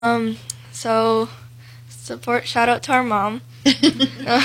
Um, so support shout out to our mom. uh,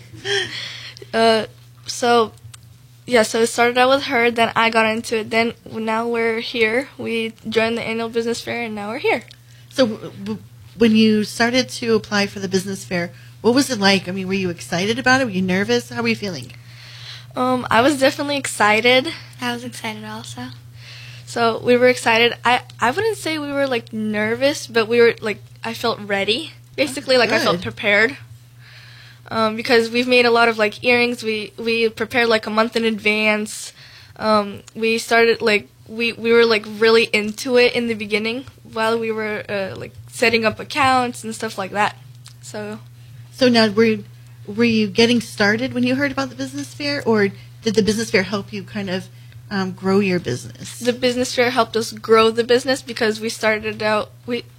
so yeah, so it started out with her, then I got into it, then now we're here. We joined the annual business fair and now we're here. So when you started to apply for the business fair, what was it like? I mean, were you excited about it? Were you nervous? How were you feeling? I was definitely excited. I was excited also. So we were excited. I wouldn't say we were like nervous, but we were like, I felt ready. Basically, like I felt prepared. Because we've made a lot of like earrings. We prepared like a month in advance. We started like we were like really into it in the beginning while we were like setting up accounts and stuff like that. So now were you getting started when you heard about the business fair, or did the business fair help you kind of grow your business? The business fair helped us grow the business because we started out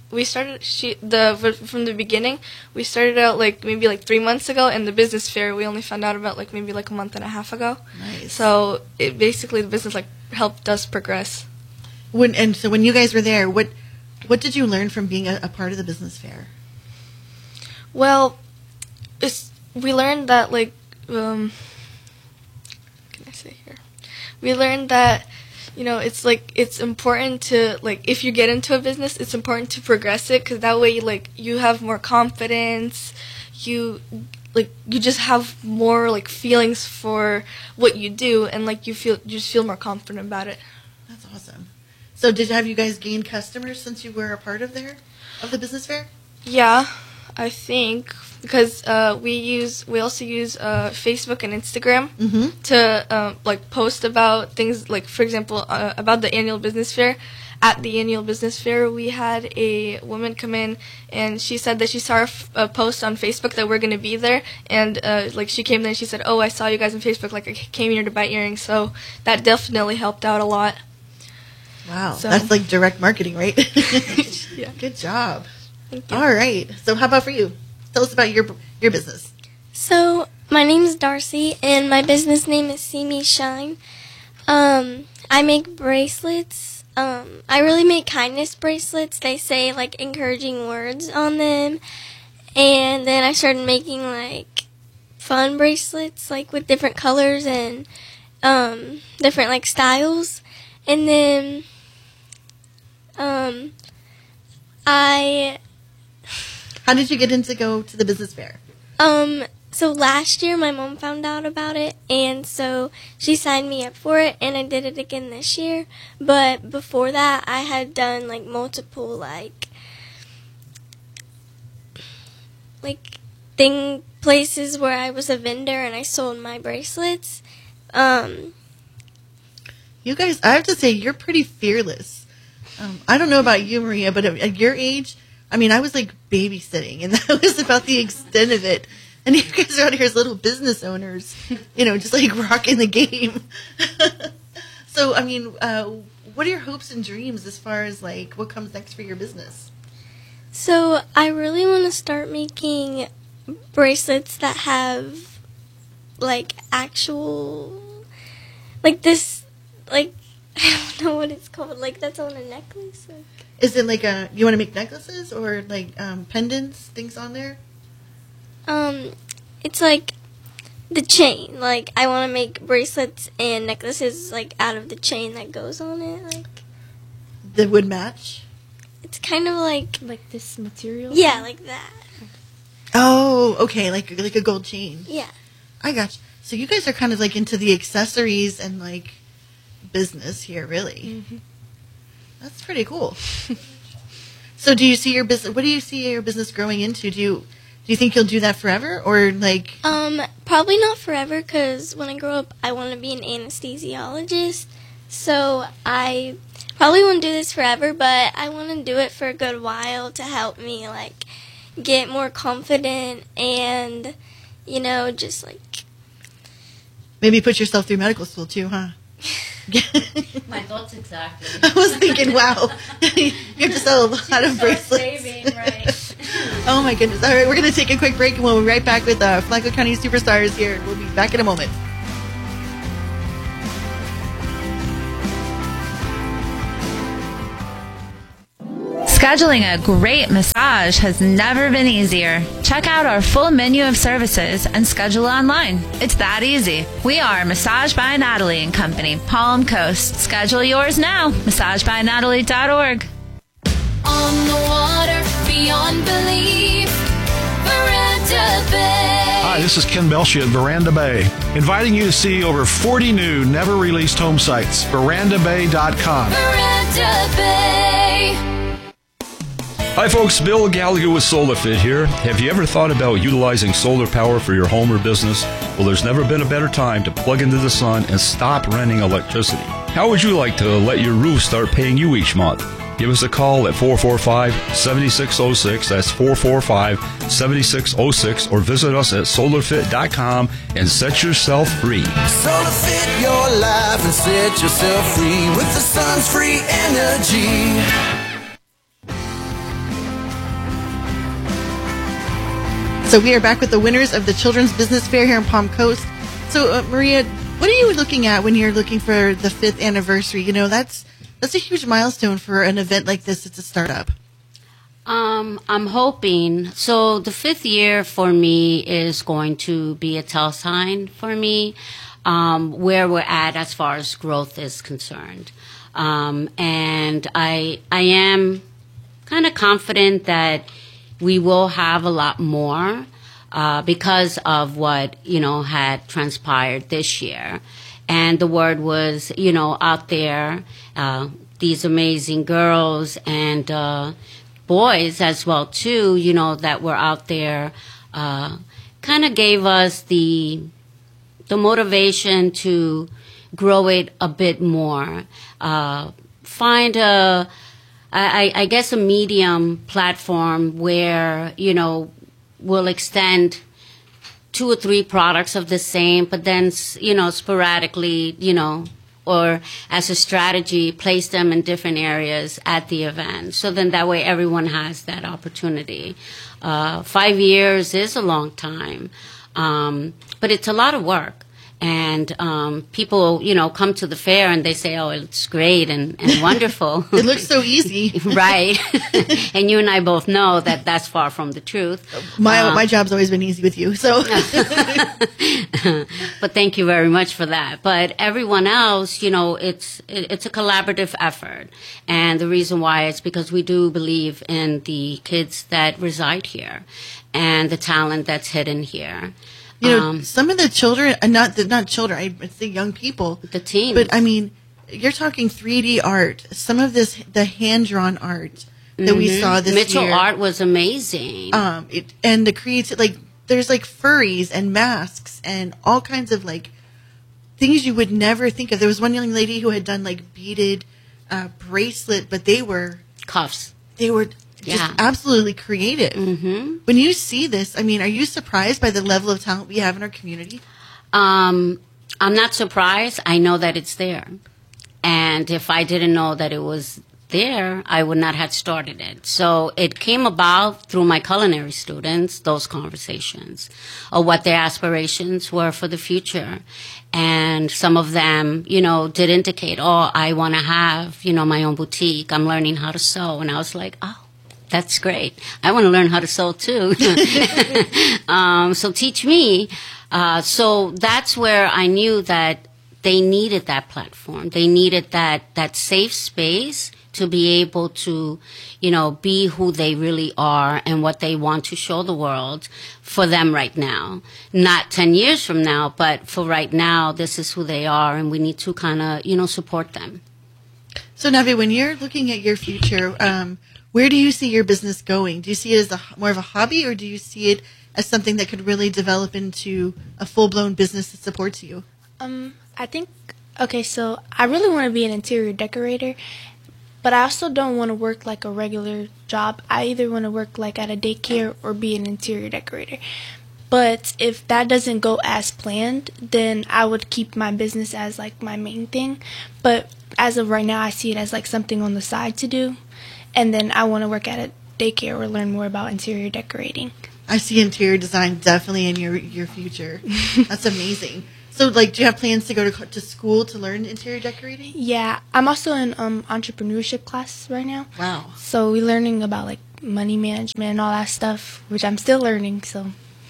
from the beginning. We started out like maybe like 3 months ago, and the business fair we only found out about like maybe like a month and a half ago. Nice. So it basically the business like helped us progress. When you guys were there, what did you learn from being a part of the business fair? Well, we learned that like what can I say here? We learned that it's important to, like, if you get into a business, it's important to progress it, because that way, like, you have more confidence, you just have more, like, feelings for what you do, and, like, you just feel more confident about it. That's awesome. So have you guys gained customers since you were a part of the business fair? Yeah, I think, because we also use Facebook and Instagram to like post about things, like, for example, about the annual business fair. At the annual business fair, we had a woman come in, and she said that she saw a post on Facebook that we're going to be there, and like she came there and she said, "Oh, I saw you guys on Facebook, like I came here to buy earrings." So that definitely helped out a lot. Wow, that's like direct marketing, right? Yeah. Good job. Thank you. All right. So how about for you? Tell us about your business. So my name is Darcy, and my business name is See Me Shine. I make bracelets. I really make kindness bracelets. They say like encouraging words on them, and then I started making like fun bracelets, like with different colors and different like styles, and then How did you get in to go to the business fair? So last year my mom found out about it, and so she signed me up for it, and I did it again this year. But before that, I had done like multiple places where I was a vendor and I sold my bracelets. You guys, I have to say, you're pretty fearless. I don't know about you, Maria, but at your age, I mean, I was like babysitting, and that was about the extent of it. And you guys are out here as little business owners, just like rocking the game. So, I mean, what are your hopes and dreams as far as like what comes next for your business? So I really want to start making bracelets that have like actual, like this, like, I don't know what it's called, like that's on a necklace. Like. Is it like you want to make necklaces or like pendants, things on there? It's like the chain. Like I want to make bracelets and necklaces like out of the chain that goes on it. Like that would match. It's kind of like this material. Yeah, like that. Oh, okay, like a gold chain. Yeah. I got you. So you guys are kind of like into the accessories and like business here, really. Mm-hmm. That's pretty cool. So do you see your business? What do you see your business growing into? Do you think you'll do that forever, or like? Probably not forever, because when I grow up, I want to be an anesthesiologist. So I probably won't do this forever, but I want to do it for a good while to help me like get more confident and just like maybe put yourself through medical school too, huh? My thoughts exactly. I was thinking, wow, you have to sell a lot of bracelets. Saving, right? Oh my goodness. All right, we're going to take a quick break and we'll be right back with Flagler County Superstars here. We'll be back in a moment. Scheduling a great massage has never been easier. Check out our full menu of services and schedule online. It's that easy. We are Massage by Natalie and Company, Palm Coast. Schedule yours now. MassageByNatalie.org. On the water, beyond belief, Veranda Bay. Hi, this is Ken Belshie at Veranda Bay, inviting you to see over 40 new, never-released home sites. VerandaBay.com. Veranda Bay. Hi folks, Bill Gallagher with SolarFit here. Have you ever thought about utilizing solar power for your home or business? Well, there's never been a better time to plug into the sun and stop renting electricity. How would you like to let your roof start paying you each month? Give us a call at 445-7606, that's 445-7606, or visit us at solarfit.com and set yourself free. SolarFit your life and set yourself free with the sun's free energy. So we are back with the winners of the Children's Business Fair here in Palm Coast. So Maria, what are you looking at when you're looking for the 5th anniversary? You know, that's a huge milestone for an event like this. It's a startup. I'm hoping. So the 5th year for me is going to be a tell sign for me, where we're at as far as growth is concerned. And I am kind of confident that we will have a lot more because of what, had transpired this year. And the word was, out there, these amazing girls and boys as well, too, that were out there, kind of gave us the motivation to grow it a bit more. Find I guess a medium platform where, we'll extend 2 or 3 products of the same, but then, sporadically, or as a strategy, place them in different areas at the event. So then that way everyone has that opportunity. 5 years is a long time, but it's a lot of work. And people, come to the fair and they say, oh, it's great and wonderful. It looks so easy. Right. And you and I both know that that's far from the truth. My job's always been easy with you. So, But thank you very much for that. But everyone else, it's a collaborative effort. And the reason why is because we do believe in the kids that reside here and the talent that's hidden here. Some of the children, not children, I'd say young people. The team. But, I mean, you're talking 3D art. Some of the hand-drawn art that we saw this Mitchell year. Mitchell art was amazing. And the there's, furries and masks and all kinds of, things you would never think of. There was one young lady who had done, beaded bracelet, but they were... Cuffs. They were... just absolutely creative. Mm-hmm. When you see this, are you surprised by the level of talent we have in our community? I'm not surprised. I know that it's there. And if I didn't know that it was there, I would not have started it. So it came about through my culinary students, those conversations of what their aspirations were for the future. And some of them, did indicate, oh, I want to have, my own boutique. I'm learning how to sew. And I was like, oh, that's great. I want to learn how to sew too. So teach me. So that's where I knew that they needed that platform. They needed that safe space to be able to, be who they really are and what they want to show the world for them right now. Not 10 years from now, but for right now, this is who they are, and we need to kind of, support them. So, Navi, when you're looking at your future, where do you see your business going? Do you see it as more of a hobby, or do you see it as something that could really develop into a full-blown business that supports you? I think, so I really want to be an interior decorator, but I also don't want to work like a regular job. I either want to work at a daycare or be an interior decorator. But if that doesn't go as planned, then I would keep my business as my main thing. But as of right now, I see it as something on the side to do. And then I want to work at a daycare or learn more about interior decorating. I see interior design definitely in your future. That's amazing. So, like, do you have plans to go to school to learn interior decorating? Yeah, I'm also in entrepreneurship class right now. Wow. So we're learning about like money management and all that stuff, which I'm still learning. So,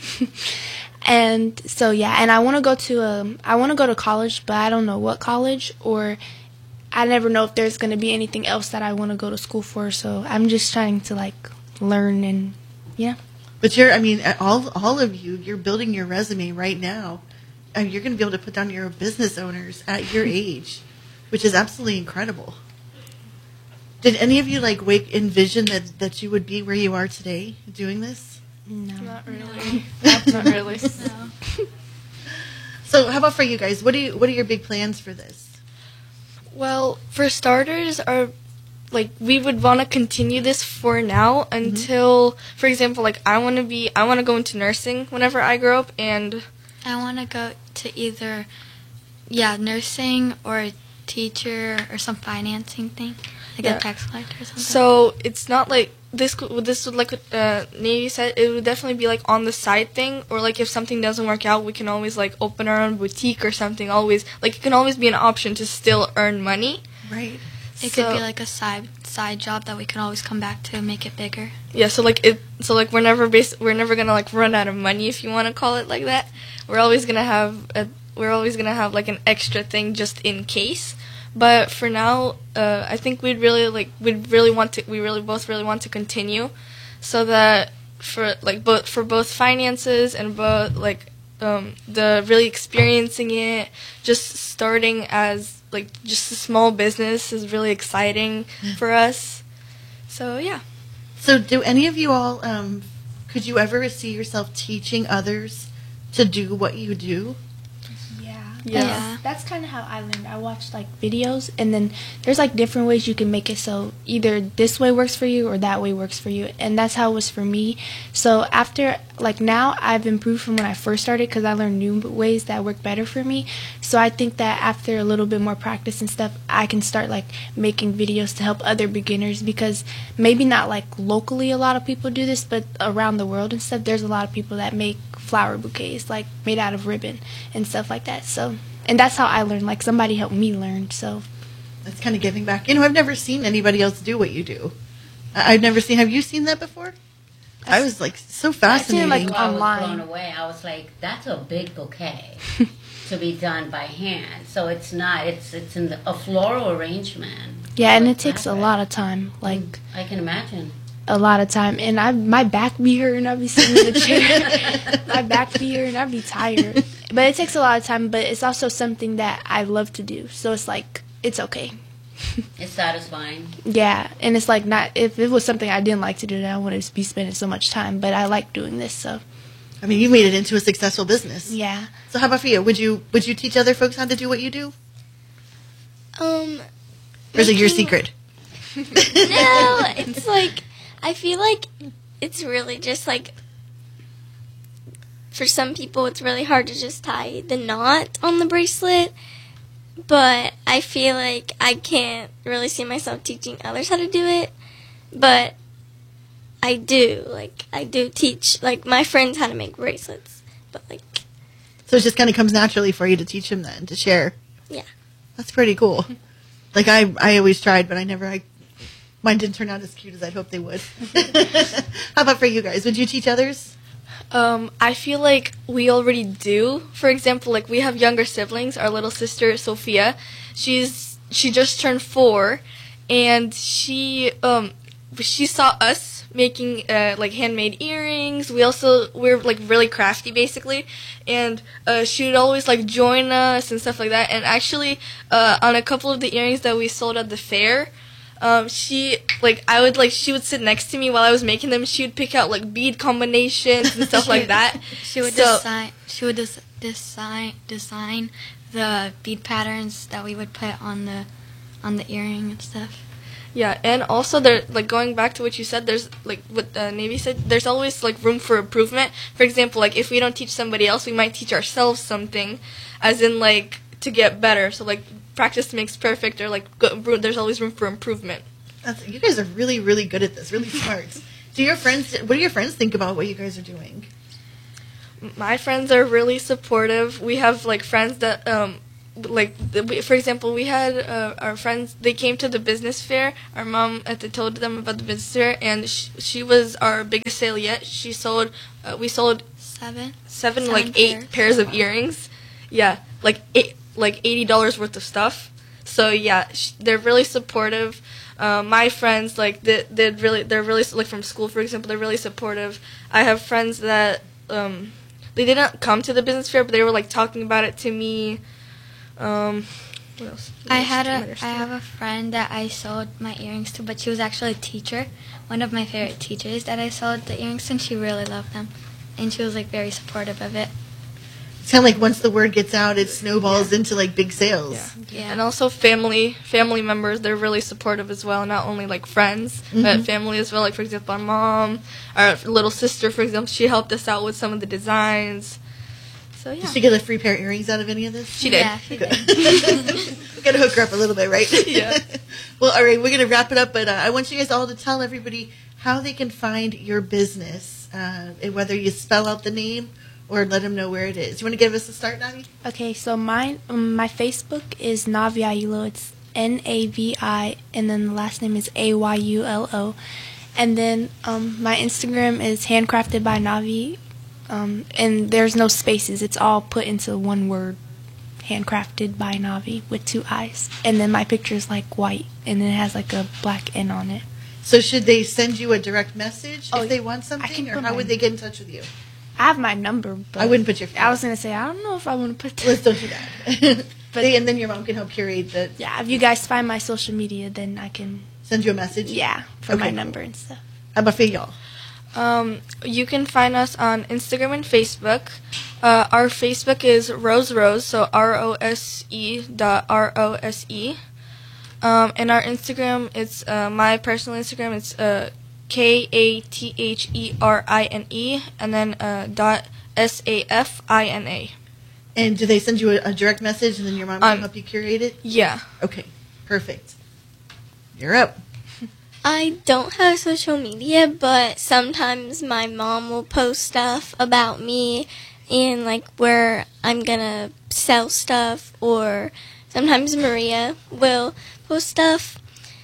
and so yeah, and I want to go to college, but I don't know what college, or I never know if there's going to be anything else that I want to go to school for. So I'm just trying to like learn and yeah. But all of you, you're building your resume right now. And you're going to be able to put down your business owners at your age, which is absolutely incredible. Did any of you like envision that you would be where you are today doing this? No, Not really. Not really. No. So how about for you guys? What are your big plans for this? Well, for starters, we would want to continue this for now until, for example, like I want to go into nursing whenever I grow up, and I want to go to either, nursing or teacher or some financing thing, like a tax collector or something. So it's not like this would, like what Navy said, it would definitely be like on the side thing, or like if something doesn't work out, we can always like open our own boutique or something. Always, like, it can always be an option to still earn money. Right. It could be like a side job that we can always come back to and make it bigger. Yeah, we're never gonna like run out of money, if you want to call it like that. We're always gonna have like an extra thing just in case. But for now, I think we both really want to continue, so that for both finances and both like the really experiencing it, just starting as like just a small business is really exciting for us. So yeah. So do any of you all, could you ever see yourself teaching others to do what you do? Yeah. That's kind of how I learned. I watched like videos, and then there's like different ways you can make it so either this way works for you or that way works for you, and that's how it was for me. So after, like, now I've improved from when I first started because I learned new ways that work better for me. So I think that after a little bit more practice and stuff, I can start like making videos to help other beginners, because maybe not like locally a lot of people do this, but around the world and stuff, there's a lot of people that make flower bouquets like made out of ribbon and stuff like that. So, and that's how I learned. Like, somebody helped me learn. So that's kind of giving back. I've never seen anybody else do what you do. I've never seen. Have you seen that before? I was like so fascinating. I seen it, like, I was online. blown away. I was like, that's a big bouquet to be done by hand. So it's not. It's in a floral arrangement. Yeah, and it takes a lot of time. Like, I can imagine. A lot of time, and my back be hurting. I'd be sitting in the chair. My back be hurting. I'd be tired. But it takes a lot of time. But it's also something that I love to do. So it's like, it's okay. It's satisfying. Yeah, and it's like, not if it was something I didn't like to do, then I wouldn't be spending so much time. But I like doing this. So, I mean, you made it into a successful business. Yeah. So how about for you? Would you teach other folks how to do what you do? Or is it your secret? No, it's like, I feel like it's really just like, for some people it's really hard to just tie the knot on the bracelet, but I feel like I can't really see myself teaching others how to do it, but I do teach like my friends how to make bracelets, but like. So it just kind of comes naturally for you to teach them then, to share. Yeah. That's pretty cool. Like I always tried, but mine didn't turn out as cute as I'd hoped they would. How about for you guys? Would you teach others? I feel like we already do. For example, like we have younger siblings. Our little sister Sophia, she just turned 4, and she saw us making like handmade earrings. We're like really crafty basically, and she would always like join us and stuff like that. And actually, on a couple of the earrings that we sold at the fair, she would sit next to me while I was making them. She would pick out like bead combinations and stuff like that. She would design the bead patterns that we would put on the earring and stuff. Yeah, and also there, like going back to what you said, there's like what Navy said, there's always like room for improvement. For example, like if we don't teach somebody else, we might teach ourselves something, as in like to get better. So like practice makes perfect, or like there's always room for improvement. You guys are really, really good at this. Really smart. What do your friends think about what you guys are doing? My friends are really supportive. We have like friends that for example, we had our friends. They came to the business fair. Our mom told them about the business fair, and she was our biggest sale yet. We sold seven like 8 pairs of earrings. Yeah, like $80 worth of stuff. So yeah, they're really supportive. My friends, like they're really like from school, for example, they're really supportive. I have friends that they didn't come to the business fair, but they were like talking about it to me. What else? I have a friend that I sold my earrings to, but she was actually a teacher. One of my favorite teachers that I sold the earrings to, and she really loved them, and she was like very supportive of it. It's kind of like once the word gets out, it snowballs into like big sales. Yeah. And also family members, they're really supportive as well. Not only like friends, but family as well. Like for example, our mom, our little sister, for example, she helped us out with some of the designs. So yeah. Did she get a free pair of earrings out of any of this? She did. Yeah, she did. We got to hook her up a little bit, right? Yeah. Well, all right, we're going to wrap it up, but I want you guys all to tell everybody how they can find your business, and whether you spell out the name or let them know where it is. You want to give us a start, Navi? Okay, so my Facebook is Navi Ayulo. It's Navi, and then the last name is Ayulo. And then my Instagram is Handcrafted by Navi, and there's no spaces. It's all put into one word, Handcrafted by Navi with 2 eyes. And then my picture is like white, and then it has like a black N on it. So should they send you a direct message if they want something, or how would they get in touch with you? I have my number, but I wouldn't put your phone. I was going to say, I don't know if I want to put that. Let's don't do that. And then your mom can help curate the... Yeah, if you guys find my social media, then I can... Send you a message? Yeah, for my number and stuff. How about for y'all? You can find us on Instagram and Facebook. Our Facebook is Rose, so ROSE.ROSE. And our Instagram, it's my personal Instagram, it's KATHERINE, and then .SAFINA. And do they send you a direct message and then your mom can help you curate it? Yeah. Okay, perfect. You're up. I don't have social media, but sometimes my mom will post stuff about me and like where I'm gonna sell stuff, or sometimes Maria will post stuff.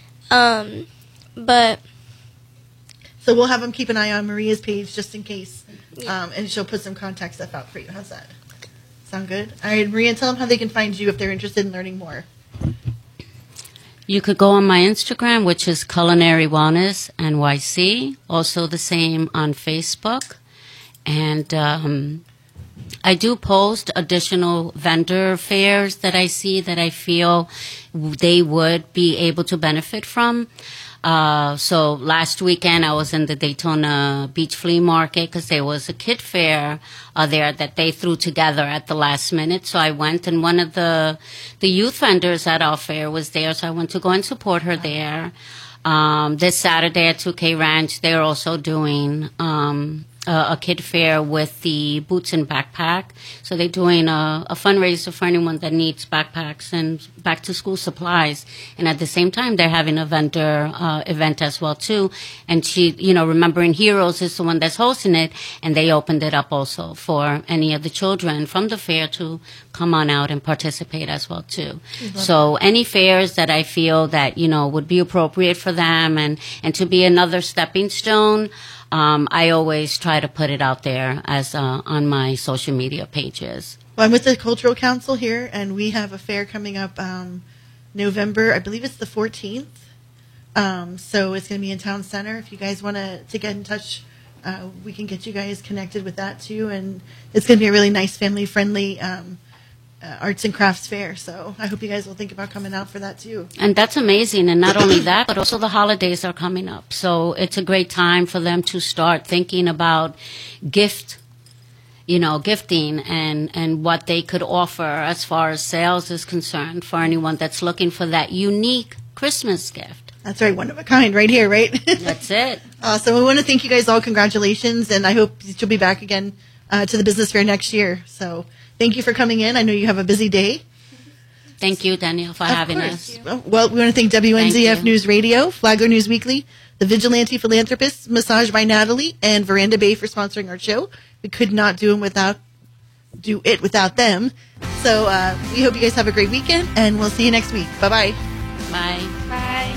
But so we'll have them keep an eye on Maria's page just in case, and she'll put some contact stuff out for you. How's that? Sound good? All right, Maria, tell them how they can find you if they're interested in learning more. You could go on my Instagram, which is Culinary Wellness NYC. Also the same on Facebook. And I do post additional vendor fairs that I see that I feel they would be able to benefit from. So last weekend I was in the Daytona Beach Flea Market because there was a kid fair there that they threw together at the last minute. So I went, and one of the youth vendors at our fair was there, so I went to go and support her there. This Saturday at 2K Ranch, they're also doing a kid fair with the Boots and Backpack. So they're doing a fundraiser for anyone that needs backpacks and back-to-school supplies. And at the same time, they're having a vendor event as well, too. And she, Remembering Heroes is the one that's hosting it, and they opened it up also for any of the children from the fair to come on out and participate as well, too. So any fairs that I feel that, would be appropriate for them and to be another stepping stone, I always try to put it out there as on my social media pages. Well, I'm with the Cultural Council here, and we have a fair coming up November, I believe it's the 14th. So it's going to be in Town Center. If you guys want to get in touch, we can get you guys connected with that too. And it's going to be a really nice family-friendly arts and crafts fair. So I hope you guys will think about coming out for that too. And that's amazing. And not only that, but also the holidays are coming up. So it's a great time for them to start thinking about gifting and what they could offer as far as sales is concerned for anyone that's looking for that unique Christmas gift. That's right. One of a kind right here, right? That's it. So we want to thank you guys all. Congratulations. And I hope you'll be back again to the business fair next year. So thank you for coming in. I know you have a busy day. Thank you, Danielle, for having us. Well, we want to thank WNZF News Radio, Flagler News Weekly, the Vigilante Philanthropists, Massage by Natalie, and Veranda Bay for sponsoring our show. We could not do it without them. So we hope you guys have a great weekend, and we'll see you next week. Bye-bye. Bye. Bye.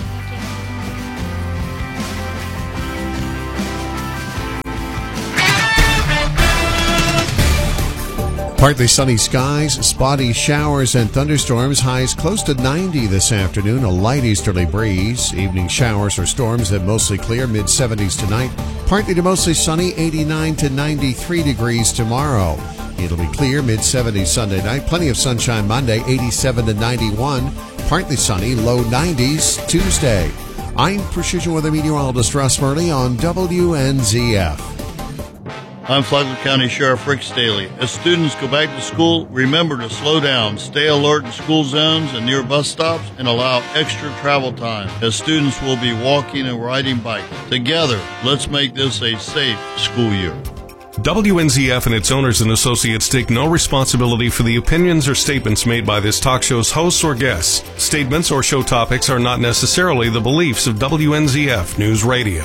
Partly sunny skies, spotty showers and thunderstorms. Highs close to 90 this afternoon. A light easterly breeze. Evening showers or storms that mostly clear. Mid-70s tonight. Partly to mostly sunny. 89 to 93 degrees tomorrow. It'll be clear. Mid-70s Sunday night. Plenty of sunshine Monday. 87 to 91. Partly sunny. Low 90s Tuesday. I'm Precision Weather Meteorologist Russ Murley on WNZF. I'm Flagler County Sheriff Rick Staley. As students go back to school, remember to slow down, stay alert in school zones and near bus stops, and allow extra travel time, as students will be walking and riding bikes. Together, let's make this a safe school year. WNZF and its owners and associates take no responsibility for the opinions or statements made by this talk show's hosts or guests. Statements or show topics are not necessarily the beliefs of WNZF News Radio.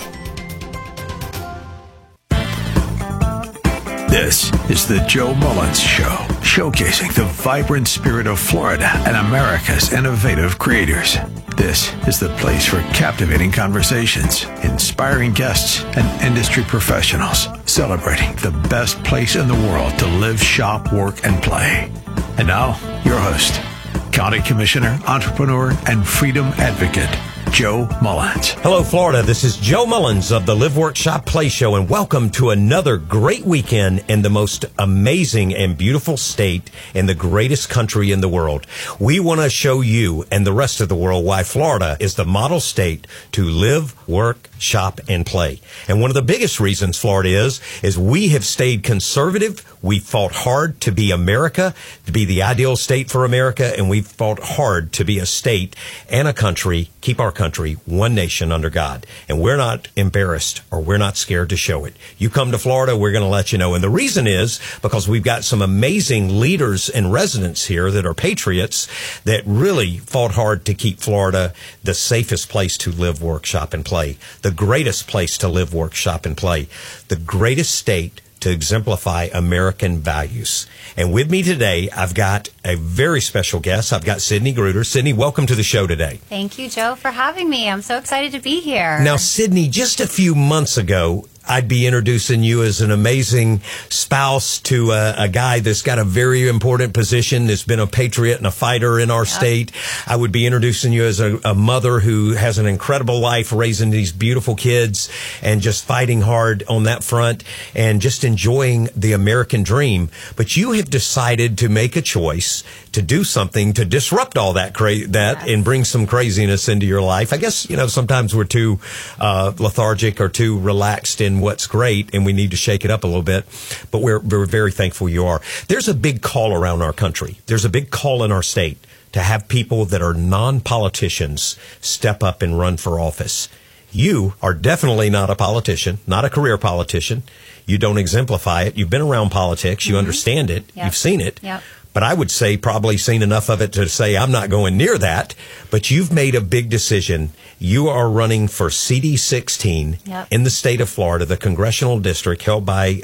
This is the Joe Mullins Show, showcasing the vibrant spirit of Florida and America's innovative creators. This is the place for captivating conversations, inspiring guests, and industry professionals, celebrating the best place in the world to live, shop, work, and play. And now, your host, County Commissioner, entrepreneur, and freedom advocate, Joe Mullins. Hello, Florida. This is Joe Mullins of the Live, Work, Shop, Play Show, and welcome to another great weekend in the most amazing and beautiful state in the greatest country in the world. We want to show you and the rest of the world why Florida is the model state to live, work, shop, and play. And one of the biggest reasons Florida is we have stayed conservative. We fought hard to be America, to be the ideal state for America, and we fought hard to be a state and a country, keep our country one nation under God. And we're not embarrassed or we're not scared to show it. You come to Florida, we're going to let you know. And the reason is because we've got some amazing leaders and residents here that are patriots that really fought hard to keep Florida the safest place to live, work, shop, and play. The greatest place to live, work, shop, and play. The greatest state to exemplify American values. And with me today, I've got a very special guest. I've got Sydney Gruder. Sydney, welcome to the show today. Thank you, Joe, for having me. I'm so excited to be here. Now, Sydney, just a few months ago, I'd be introducing you as an amazing spouse to a guy that's got a very important position, that's been a patriot and a fighter in our state. I would be introducing you as a mother who has an incredible life, raising these beautiful kids and just fighting hard on that front and just enjoying the American dream. But you have decided to make a choice to do something to disrupt all that and bring some craziness into your life. I guess, sometimes we're too lethargic or too relaxed in what's great, and we need to shake it up a little bit. But we're very thankful you are. There's a big call around our country. There's a big call in our state to have people that are non-politicians step up and run for office. You are definitely not a politician, not a career politician. You don't exemplify it. You've been around politics. You understand it. You've seen it. But I would say probably seen enough of it to say I'm not going near that. But you've made a big decision. You are running for CD 16 in the state of Florida, the congressional district held by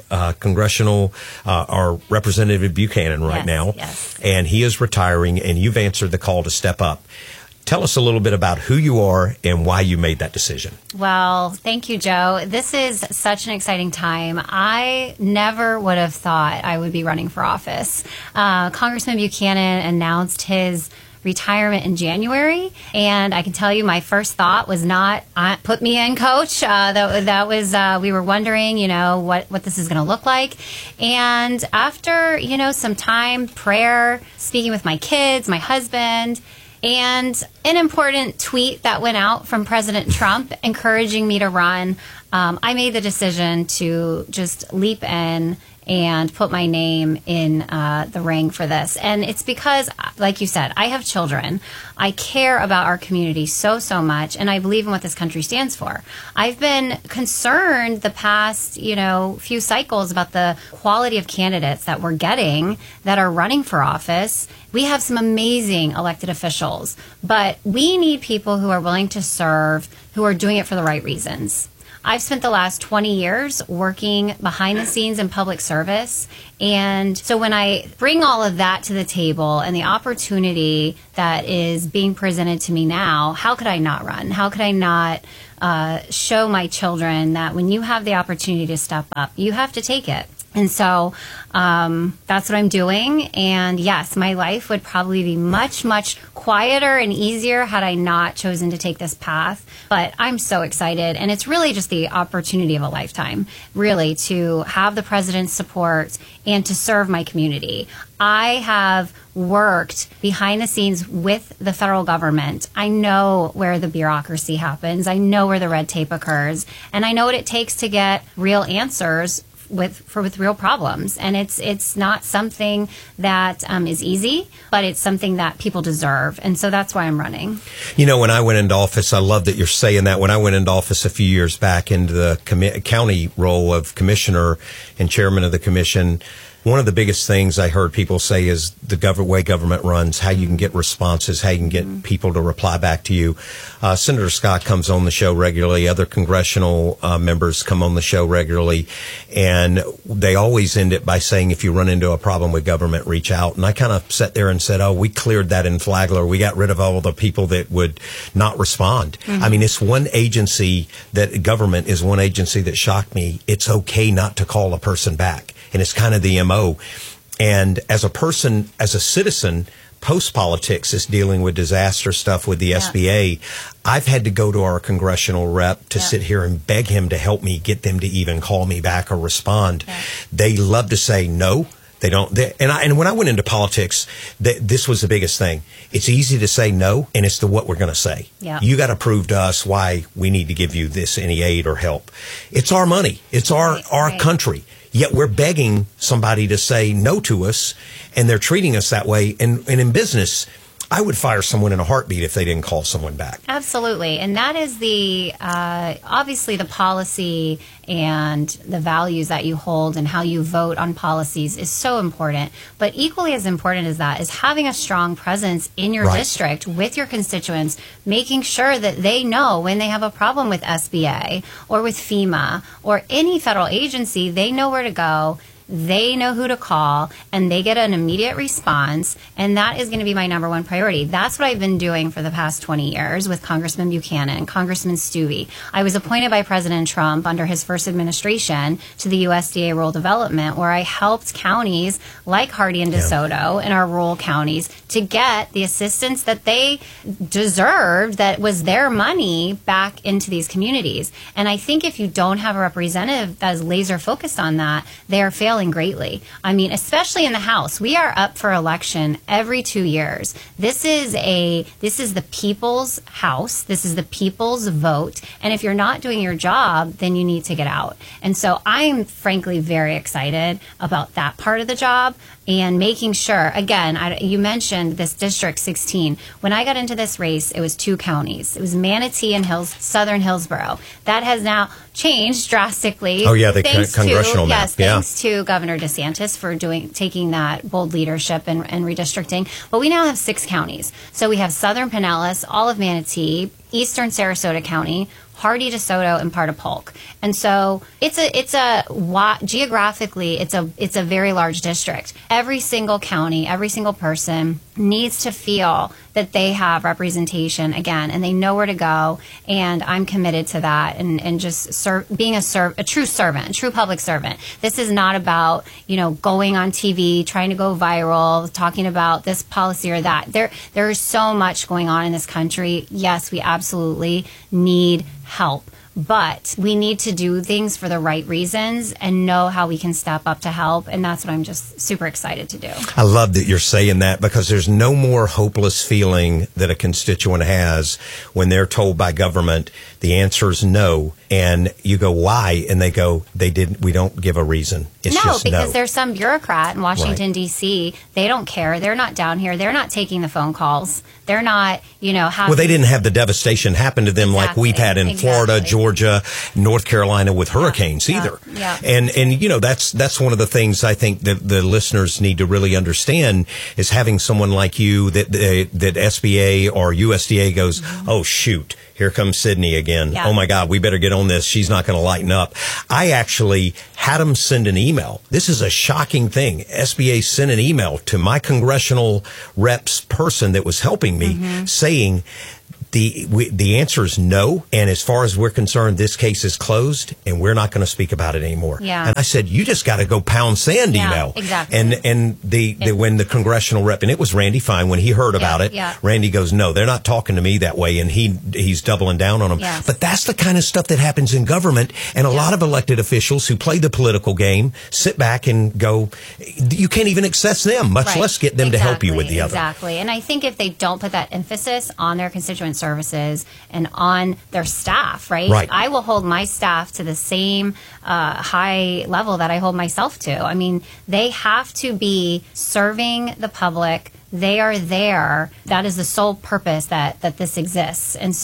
our Representative Buchanan right now. And he is retiring, and you've answered the call to step up. Tell us a little bit about who you are and why you made that decision. Well, thank you, Joe. This is such an exciting time. I never would have thought I would be running for office. Congressman Buchanan announced his retirement in January, and I can tell you my first thought was not, put me in, coach. That was we were wondering, what this is going to look like. And after, some time, prayer, speaking with my kids, my husband, and an important tweet that went out from President Trump encouraging me to run, I made the decision to just leap in and put my name in the ring for this. And it's because, like you said, I have children. I care about our community so much, and I believe in what this country stands for. I've been concerned the past, few cycles about the quality of candidates that we're getting that are running for office. We have some amazing elected officials, but we need people who are willing to serve, who are doing it for the right reasons. I've spent the last 20 years working behind the scenes in public service. And so when I bring all of that to the table and the opportunity that is being presented to me now, how could I not run? How could I not show my children that when you have the opportunity to step up, you have to take it? And so that's what I'm doing. And yes, my life would probably be much quieter and easier had I not chosen to take this path. But I'm so excited. And it's really just the opportunity of a lifetime, really, to have the president's support and to serve my community. I have worked behind the scenes with the federal government. I know where the bureaucracy happens. I know where the red tape occurs. And I know what it takes to get real answers with real problems. And it's not something that is easy, but it's something that people deserve. And so that's why I'm running. When I went into office, I love that you're saying that. When I went into office a few years back into the county role of commissioner and chairman of the commission, one of the biggest things I heard people say is the way government runs, how you can get responses, how you can get people to reply back to you. Senator Scott comes on the show regularly. Other congressional members come on the show regularly. And they always end it by saying, if you run into a problem with government, reach out. And I kind of sat there and said, we cleared that in Flagler. We got rid of all the people that would not respond. I mean, it's one agency government is one agency that shocked me. It's okay not to call a person back. And it's kind of the MO. And as a citizen, post-politics is dealing with disaster stuff with the SBA. I've had to go to our congressional rep to sit here and beg him to help me get them to even call me back or respond. They love to say no. They don't. And when I went into politics, this was the biggest thing. It's easy to say no, and it's what we're going to say. You got to prove to us why we need to give you any aid or help. It's our money. It's our country. Yet we're begging somebody to say no to us, and they're treating us that way. And in business, I would fire someone in a heartbeat if they didn't call someone back. Absolutely. And that is obviously the policy and the values that you hold and how you vote on policies is so important. But equally as important as that is having a strong presence in your district with your constituents, making sure that they know when they have a problem with SBA or with FEMA or any federal agency, they know where to go. They know who to call, and they get an immediate response, and that is going to be my number one priority. That's what I've been doing for the past 20 years with Congressman Buchanan, Congressman Stubbe. I was appointed by President Trump under his first administration to the USDA Rural Development, where I helped counties like Hardy and DeSoto in our rural counties to get the assistance that they deserved, that was their money, back into these communities. And I think if you don't have a representative that is laser focused on that, they are failing greatly. I mean, especially in the House, we are up for election every 2 years. This is the people's House. This is the people's vote. And if you're not doing your job, then you need to get out. And so I'm frankly very excited about that part of the job and making sure, again, you mentioned this District 16. When I got into this race, it was 2 counties. It was Manatee and Southern Hillsborough. That has now changed drastically. Oh, yeah, the congressional map. Yes, thanks to Governor DeSantis for taking that bold leadership and redistricting. But we now have 6 counties. So we have Southern Pinellas, all of Manatee, Eastern Sarasota County, Hardy, DeSoto, and part of Polk. And so geographically, it's a very large district. Every single county, every single person needs to feel that they have representation again, and they know where to go. And I'm committed to that, and just being a true servant, a true public servant. This is not about going on TV, trying to go viral, talking about this policy or that. There is so much going on in this country. Yes, we absolutely need help. But we need to do things for the right reasons and know how we can step up to help. And that's what I'm just super excited to do. I love that you're saying that, because there's no more hopeless feeling that a constituent has when they're told by government the answer is no, And you go, why? And they go, we don't give a reason. It's just because there's some bureaucrat in Washington, D.C. They don't care. They're not down here. They're not taking the phone calls. They're not, having... Well, they didn't have the devastation happen to them like we've had in Florida, Georgia, North Carolina with hurricanes either. Yeah. And that's one of the things I think that the listeners need to really understand is having someone like you that SBA or USDA goes, oh, shoot. Here comes Sydney again. Yeah. Oh, my God, we better get on this. She's not going to lighten up. I actually had them send an email. This is a shocking thing. SBA sent an email to my congressional reps person that was helping me saying, the answer is no. And as far as we're concerned, this case is closed and we're not going to speak about it anymore. Yeah. And I said, you just got to go pound sand email. Exactly. And when the congressional rep, and it was Randy Fine, when he heard about it, Randy goes, no, they're not talking to me that way. And he's doubling down on them. Yes. But that's the kind of stuff that happens in government. And a lot of elected officials who play the political game sit back and go, you can't even access them, much less get them to help you with the other. Exactly. And I think if they don't put that emphasis on their constituent services and on their staff, right? I will hold my staff to the same high level that I hold myself to. I mean, they have to be serving the public. They are there. That is the sole purpose that this exists. And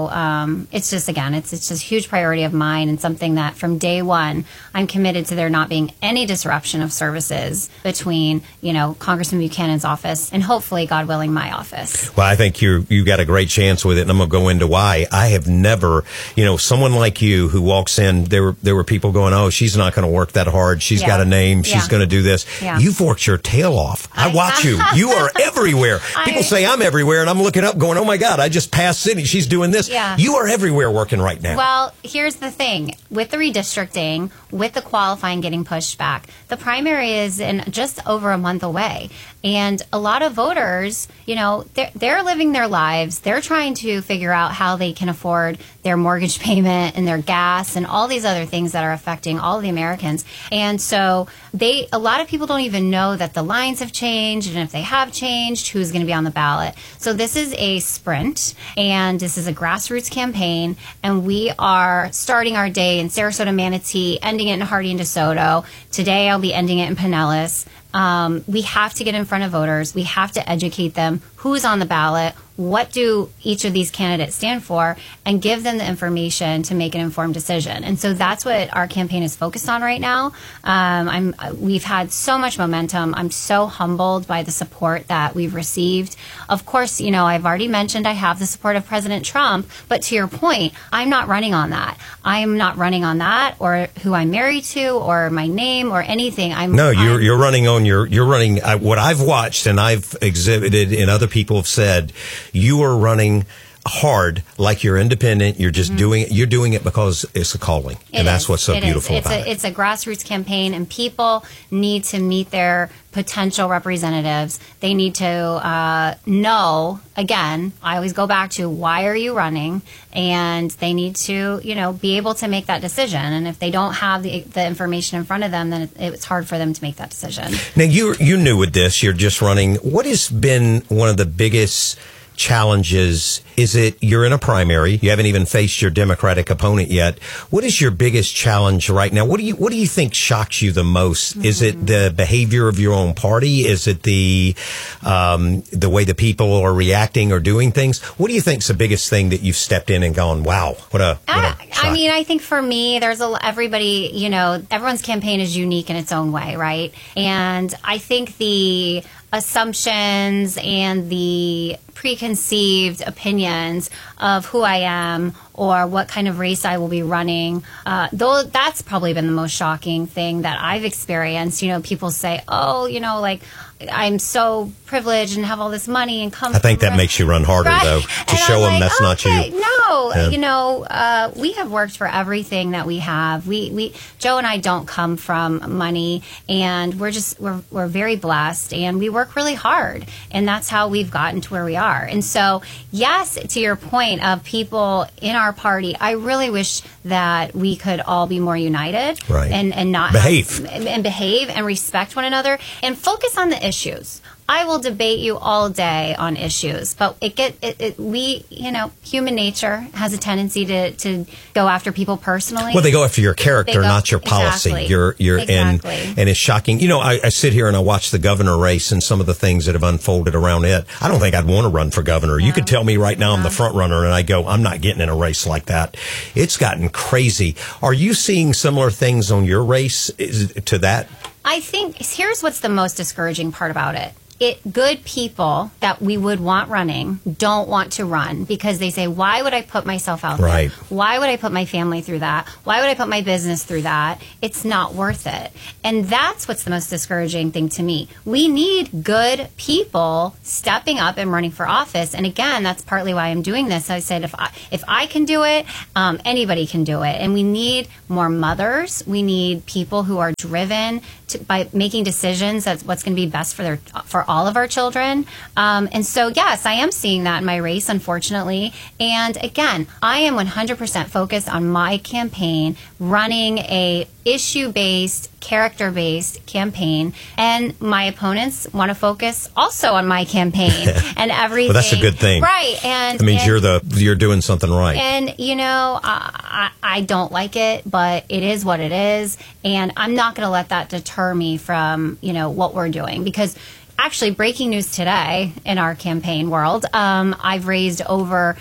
so it's just, again, it's just a huge priority of mine and something that from day one, I'm committed to there not being any disruption of services between, Congressman Buchanan's office and hopefully, God willing, my office. Well, I think you got a great chance with it, and I'm going to go into why. I have never, someone like you who walks in, there were people going, oh, she's not going to work that hard. She's got a name. She's going to do this. Yeah. You've worked your tail off. I watch you. You are everywhere. People say I'm everywhere, and I'm looking up going, oh, my God, I just passed Sydney. She's doing this. Yeah. You are everywhere working right now. Well, here's the thing. With the redistricting, with the qualifying getting pushed back, the primary is in just over a month away. And a lot of voters, they're living their lives. They're trying to figure out how they can afford their mortgage payment and their gas and all these other things that are affecting all of the Americans. And so a lot of people don't even know that the lines have changed, and if they have changed, who's going to be on the ballot. So this is a sprint, and this is a grassroots campaign, and we are starting our day in Sarasota, Manatee, ending it in Hardee and DeSoto. Today I'll be ending it in Pinellas. We have to get in front of voters. We have to educate them who's on the ballot, what do each of these candidates stand for, and give them the information to make an informed decision. And so that's what our campaign is focused on right now. We've had so much momentum. I'm so humbled by the support that we've received. Of course, I've already mentioned I have the support of President Trump, but to your point, I'm not running on that. I'm not running on that or who I'm married to or my name or anything. You're running on you're running what I've watched and I've exhibited and other people have said, you are running hard, like you're independent. You're just doing it. You're doing it because it's a calling, and that's what's so beautiful about it. It's a grassroots campaign, and people need to meet their potential representatives. They need to know. Again, I always go back to why are you running, and they need to be able to make that decision. And if they don't have the information in front of them, then it's hard for them to make that decision. Now you're new with this. You're just running. What has been one of the biggest challenges? Is it you're in a primary, you haven't even faced your Democratic opponent yet? What is your biggest challenge right now? What do you think shocks you the most? Is it the behavior of your own party? Is it the way the people are reacting or doing things? What do you think's the biggest thing that you've stepped in and gone, wow, what a shock? I think for me, there's everybody, everyone's campaign is unique in its own way, right? And I think the assumptions and the preconceived opinions of who I am or what kind of race I will be running, though that's probably been the most shocking thing that I've experienced. People say, oh, I'm so privileged and have all this money and come. I think that makes you run harder, though, to show them that's not you. No, yeah. We have worked for everything that we have. Joe and I don't come from money, and we're very blessed, and we work really hard, and that's how we've gotten to where we are. And so, yes, to your point of people in our party, I really wish that we could all be more united, right, and not behave and respect one another and focus on the issues. I will debate you all day on issues, but human nature has a tendency to go after people personally. Well, they go after your character, not your policy. Exactly. And it's shocking. You know, I sit here and I watch the governor race and some of the things that have unfolded around it. I don't think I'd want to run for governor. No. You could tell me right now I'm the front runner and I go, I'm not getting in a race like that. It's gotten crazy. Are you seeing similar things on your race to that? I think here's what's the most discouraging part about it. Good people that we would want running don't want to run because they say, why would I put myself out there? Why would I put my family through that? Why would I put my business through that? It's not worth it. And that's what's the most discouraging thing to me. We need good people stepping up and running for office. And again, that's partly why I'm doing this. I said, if I can do it, anybody can do it. And we need more mothers. We need people who are driven by making decisions that's what's going to be best for all of our children. And so, yes, I am seeing that in my race, unfortunately. And again, I am 100% focused on my campaign, running a issue-based, character-based campaign, and my opponents want to focus also on my campaign and everything. Well, that's a good thing, right? And it means you're doing something right. And I don't like it, but it is what it is, and I'm not going to let that deter me from what we're doing, because actually, breaking news today in our campaign world, I've raised over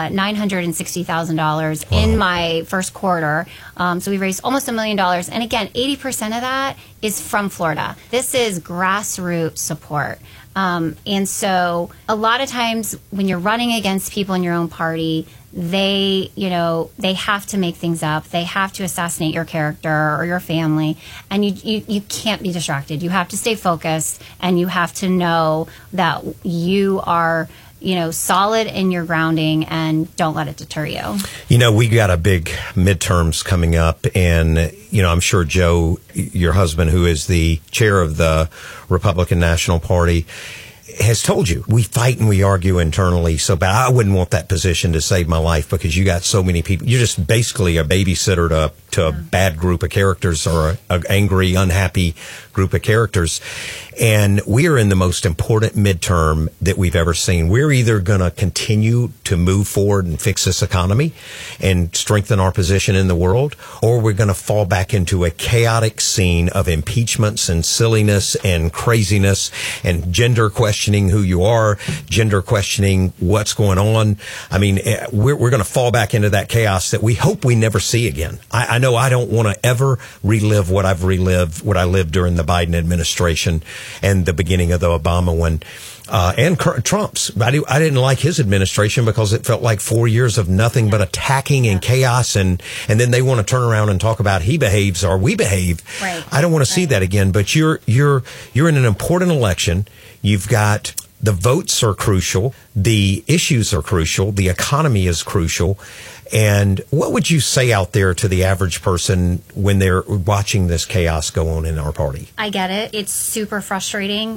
$960,000 in my first quarter. So we raised almost $1 million. And again, 80% of that is from Florida. This is grassroots support. And so a lot of times when you're running against people in your own party, they have to make things up. They have to assassinate your character or your family. And you can't be distracted. You have to stay focused, and you have to know that you are solid in your grounding, and don't let it deter you. We got a big midterms coming up, and, I'm sure Joe, your husband, who is the chair of the Republican National Party, has told you we fight and we argue internally so bad. I wouldn't want that position to save my life, because you got so many people. You're just basically a babysitter to a bad group of characters, or an angry, unhappy group of characters. And we are in the most important midterm that we've ever seen. We're either going to continue to move forward and fix this economy and strengthen our position in the world, or we're going to fall back into a chaotic scene of impeachments and silliness and craziness and gender questioning who you are, gender questioning what's going on. I mean, we're going to fall back into that chaos that we hope we never see again. I know I don't want to ever relive what I lived during the Biden administration and the beginning of the Obama one, and Trump's. I didn't like his administration because it felt like 4 years of nothing but attacking and chaos, and then they want to turn around and talk about he behaves or we behave. Right. I don't want to see that again. But you're in an important election. You've got the votes are crucial, the issues are crucial, the economy is crucial. And what would you say out there to the average person when they're watching this chaos go on in our party? I get it. It's super frustrating.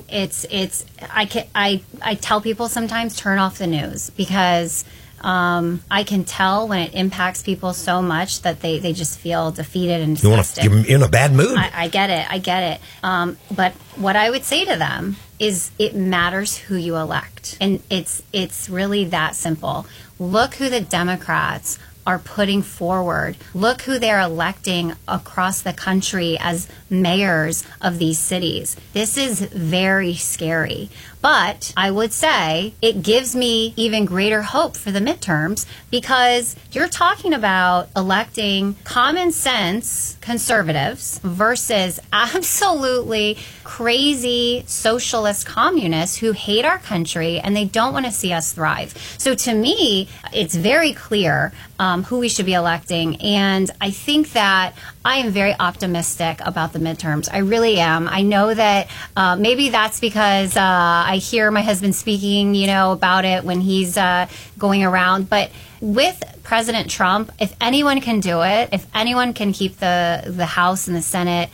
I tell people sometimes turn off the news, because I can tell when it impacts people so much that they just feel defeated and disgusted. You're in a bad mood. I get it. But what I would say to them is it matters who you elect. And it's really that simple. Look who the Democrats are putting forward. Look who they're electing across the country as mayors of these cities. This is very scary. But I would say it gives me even greater hope for the midterms, because you're talking about electing common sense conservatives versus absolutely crazy socialist communists who hate our country and they don't want to see us thrive. So to me, it's very clear who we should be electing. And I think that I am very optimistic about the midterms. I really am. I know that maybe that's because I hear my husband speaking, about it when he's going around. But with President Trump, if anyone can do it, if anyone can keep the House and the Senate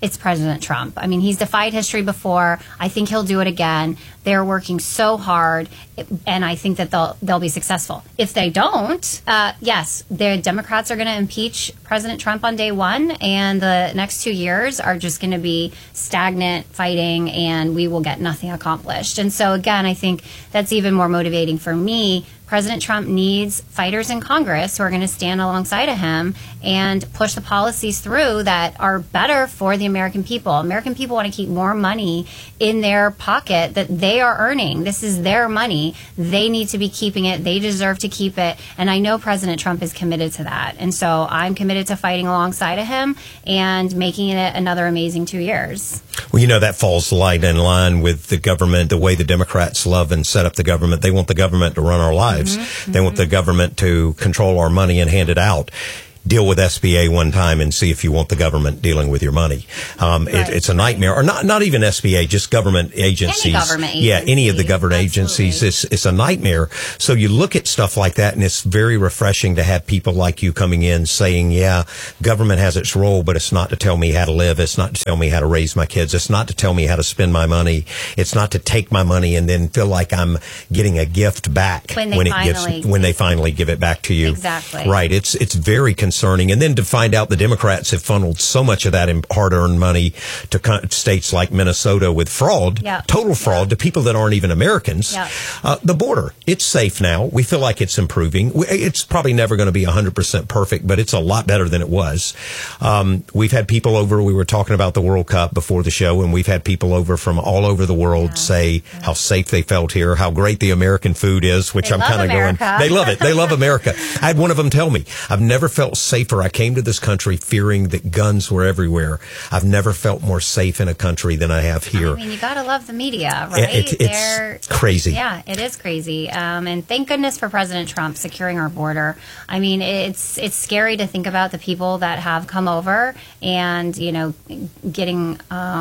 it's President Trump. I mean, he's defied history before. I think he'll do it again. They're working so hard, and I think that they'll be successful. If they don't, yes, the Democrats are going to impeach President Trump on day one, and the next 2 years are just going to be stagnant fighting, and we will get nothing accomplished. And so, again, I think that's even more motivating for me. President Trump needs fighters in Congress who are going to stand alongside of him and push the policies through that are better for the American people. American people want to keep more money in their pocket that they are earning. This is their money. They need to be keeping it. They deserve to keep it. And I know President Trump is committed to that. And so I'm committed to fighting alongside of him and making it another amazing 2 years. Well, you know, that falls right in line with the government, the way the Democrats love and set up the government. They want the government to run our lives. They want the government to control our money and hand it out. Deal with SBA one time and see if you want the government dealing with your money. It's a nightmare. Or not even SBA, just government agencies. Any government agency. Yeah, any of the government agencies. It's a nightmare. So you look at stuff like that, and it's very refreshing to have people like you coming in saying, yeah, government has its role, but it's not to tell me how to live. It's not to tell me how to raise my kids. It's not to tell me how to spend my money. It's not to take my money and then feel like I'm getting a gift back when they finally give it back to you. Exactly. Right. It's very concerning. And then to find out the Democrats have funneled so much of that hard-earned money to states like Minnesota with fraud, total fraud, to people that aren't even Americans. The border, it's safe now. We feel like it's improving. It's probably never going to be 100% perfect, but it's a lot better than it was. We've had people over. We were talking about the World Cup before the show, and we've had people over from all over the world say how safe they felt here, how great the American food is, which I'm kind of going, they love it. They love America. I had one of them tell me, I've never felt safer. I came to this country fearing that guns were everywhere. I've never felt more safe in a country than I have here. I mean, you got to love the media, right? It's crazy. Yeah, it is crazy. And thank goodness for President Trump securing our border. I mean, it's scary to think about the people that have come over and, you know, getting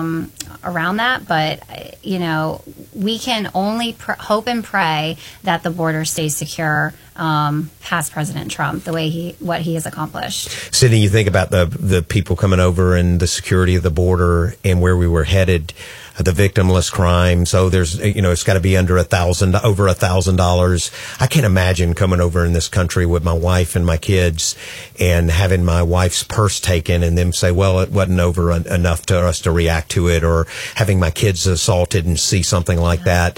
around that. But, you know, we can only hope and pray that the border stays secure past President Trump, the way what he has accomplished. Sydney, you think about the people coming over and the security of the border and where we were headed, the victimless crime. So there's, you know, it's got to be over $1,000. I can't imagine coming over in this country with my wife and my kids and having my wife's purse taken and them say, well, it wasn't over enough to us to react to it, or having my kids assaulted and see something like that.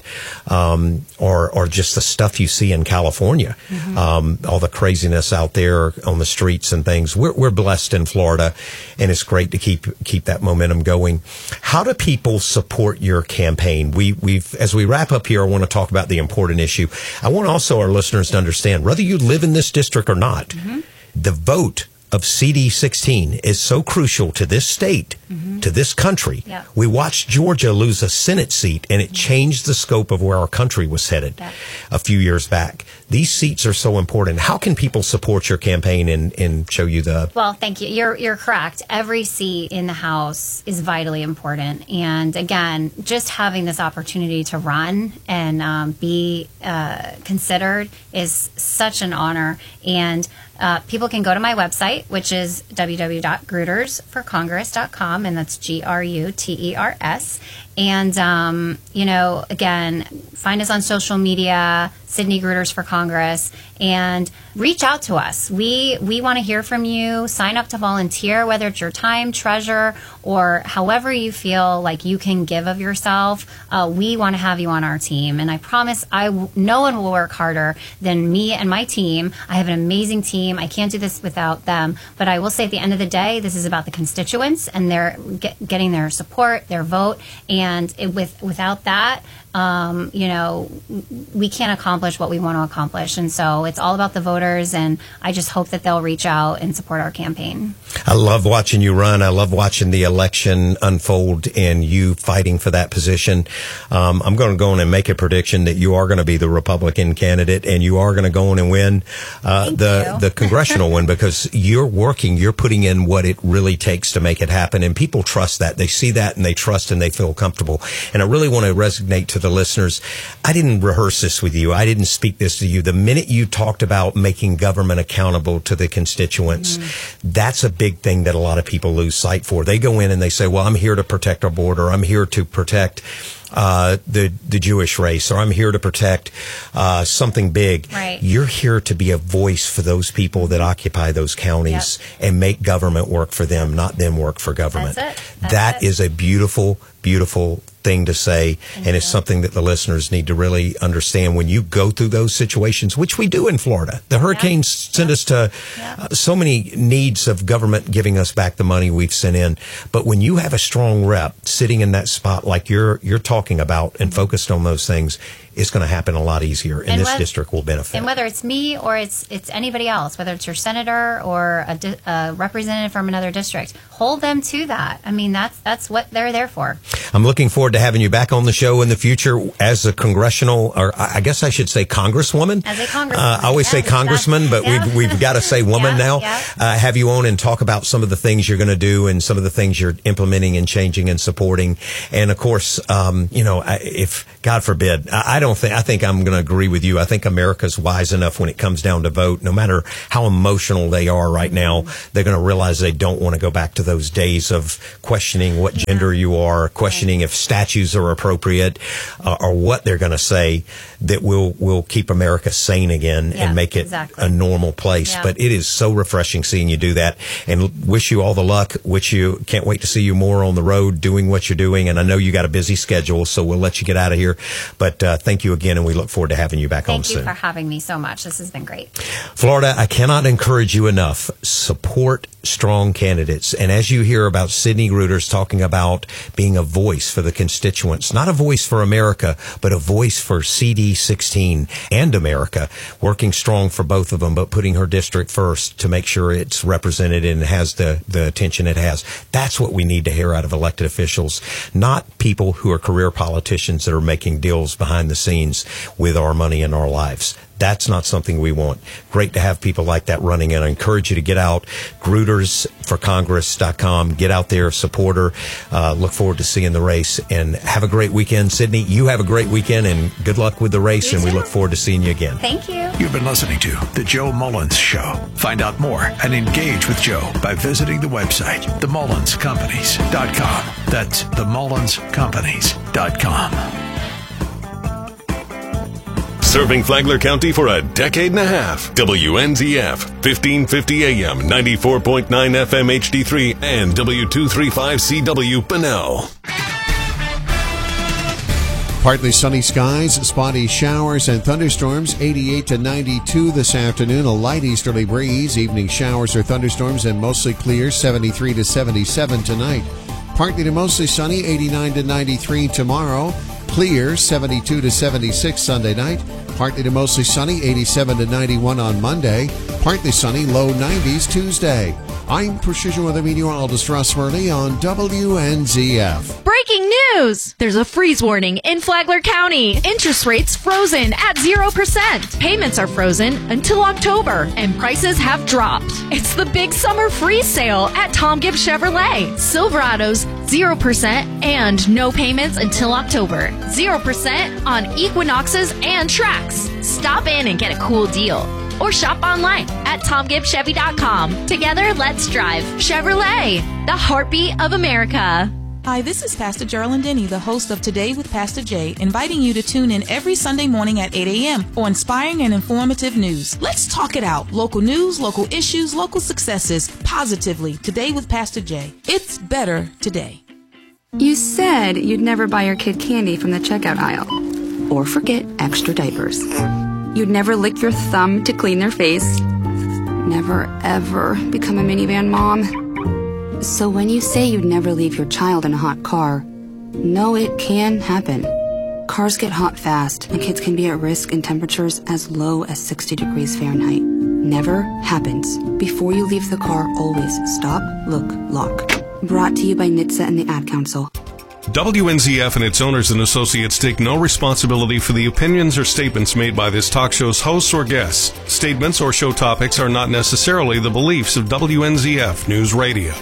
Or just the stuff you see in California, all the craziness out there on the streets and things. We're blessed in Florida, and it's great to keep that momentum going. How do people support your campaign? We've as we wrap up here, I want to talk about the important issue. I want also our listeners to understand, whether you live in this district or not, the vote of CD16 is so crucial to this state, to this country. We watched Georgia lose a Senate seat, and it changed the scope of where our country was headed a few years back. These seats are so important. How can people support your campaign and show you the... Well, thank you. You're correct. Every seat in the House is vitally important. And again, just having this opportunity to run and be considered is such an honor. And people can go to my website, which is www.grutersforcongress.com, and that's GRUTERS. And, you know, again, find us on social media, Sydney Gruters for Congress, and reach out to us. We want to hear from you. Sign up to volunteer, whether it's your time, treasure, or however you feel like you can give of yourself. We want to have you on our team. And I promise no one will work harder than me and my team. I have an amazing team. I can't do this without them. But I will say at the end of the day, this is about the constituents and their getting their support, their vote. And without that, you know, we can't accomplish what we want to accomplish. And so it's all about the voters, and I just hope that they'll reach out and support our campaign. I love watching you run. I love watching the election unfold and you fighting for that position. I'm going to go on and make a prediction that you are going to be the Republican candidate, and you are going to go on and win the congressional one, because you're working, you're putting in what it really takes to make it happen. And people trust that. They see that and they trust and they feel comfortable. And I really want to resonate to the listeners. I didn't rehearse this with you. I didn't speak this to you. The minute you talked about making government accountable to the constituents. That's a big thing that a lot of people lose sight for. They go in and they say, well, I'm here to protect our border. I'm here to protect the Jewish race, or I'm here to protect something big. Right. You're here to be a voice for those people that occupy those counties and make government work for them, not them work for government. That is a beautiful, beautiful thing to say, and it's something that the listeners need to really understand when you go through those situations, which we do in Florida. The hurricanes send us to so many needs of government giving us back the money we've sent in. But when you have a strong rep sitting in that spot like you're talking about and focused on those things, it's going to happen a lot easier, and this district will benefit. And whether it's me or it's anybody else, whether it's your senator or a representative from another district, hold them to that. I mean, that's what they're there for. I'm looking forward to having you back on the show in the future as a congressional, or I guess I should say congresswoman. As a congresswoman. I always say congressman, but we've got to say woman now. Have you on and talk about some of the things you're going to do and some of the things you're implementing and changing and supporting. And of course, if God forbid, I think I'm going to agree with you. I think America's wise enough when it comes down to vote, no matter how emotional they are right now, they're going to realize they don't want to go back to those days of questioning what gender you are, questioning if statues are appropriate, or what they're going to say that will keep America sane again and make it a normal place. But it is so refreshing seeing you do that, and wish you all the luck. Can't wait to see you more on the road doing what you're doing. And I know you got a busy schedule, so we'll let you get out of here. But thank you again, and we look forward to having you back on soon. Thank you for having me so much. This has been great. Florida, I cannot encourage you enough. Support strong candidates. And as you hear about Sidney Reuters talking about being a voice for the constituents, not a voice for America, but a voice for CD16 and America, working strong for both of them, but putting her district first to make sure it's represented and has the attention it has. That's what we need to hear out of elected officials, not people who are career politicians that are making deals behind the scenes with our money and our lives. That's not something we want. Great to have people like that running, and I encourage you to get out. GreutersForCongress.com. Get out there, support her. Look forward to seeing the race, and have a great weekend. Sydney, you have a great weekend, and good luck with the race, and we look forward to seeing you again. Thank you. You've been listening to The Joe Mullins Show. Find out more and engage with Joe by visiting the website, TheMullinsCompanies.com. That's TheMullinsCompanies.com. Serving Flagler County for a decade and a half. WNZF, 1550 AM, 94.9 FM HD3, and W235CW Bunnell. Partly sunny skies, spotty showers and thunderstorms, 88 to 92 this afternoon. A light easterly breeze, evening showers or thunderstorms, and mostly clear, 73 to 77 tonight. Partly to mostly sunny, 89 to 93 tomorrow. Clear, 72 to 76 Sunday night. Partly to mostly sunny, 87 to 91 on Monday. Partly sunny, low 90s Tuesday. I'm Precision Weather Meteorologist Russ Murley on WNZF. Breaking news! There's a freeze warning in Flagler County. Interest rates frozen at 0%. Payments are frozen until October, and prices have dropped. It's the big summer freeze sale at Tom Gibbs Chevrolet. Silverados, 0% and no payments until October. 0% on Equinoxes and Trax. Stop in and get a cool deal. Or shop online at TomGibbsChevy.com. Together, let's drive Chevrolet, the heartbeat of America. Hi, this is Pastor Geraldine Denny, the host of Today with Pastor Jay, inviting you to tune in every Sunday morning at 8 a.m. for inspiring and informative news. Let's talk it out. Local news, local issues, local successes, positively. Today with Pastor Jay. It's better today. You said you'd never buy your kid candy from the checkout aisle or forget extra diapers. You'd never lick your thumb to clean their face. Never, ever become a minivan mom. So when you say you'd never leave your child in a hot car, know it can happen. Cars get hot fast, and kids can be at risk in temperatures as low as 60 degrees Fahrenheit. Never happens. Before you leave the car, always stop, look, lock. Brought to you by NHTSA and the Ad Council. WNZF and its owners and associates take no responsibility for the opinions or statements made by this talk show's hosts or guests. Statements or show topics are not necessarily the beliefs of WNZF News Radio.